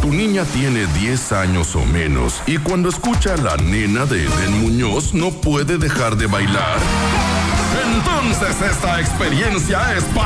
Tu niña tiene 10 años o menos y cuando escucha a la nena de Eden Muñoz no puede dejar de bailar. Entonces esta experiencia es para